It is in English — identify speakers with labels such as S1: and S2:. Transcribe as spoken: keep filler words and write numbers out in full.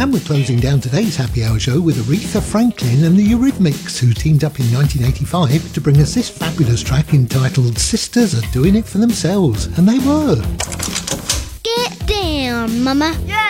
S1: And we're closing down today's Happy Hour show with Aretha Franklin and the Eurythmics, who teamed up in nineteen eighty-five to bring us this fabulous track entitled Sisters Are Doing It For Themselves. And they were.
S2: Get down, Mama.
S3: Yeah.